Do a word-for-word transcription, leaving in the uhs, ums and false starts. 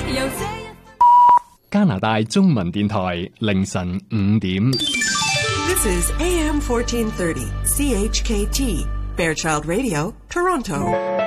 加拿大中文電台凌晨五點。 This is A M fourteen thirty, C H K T, Fairchild Radio, Toronto.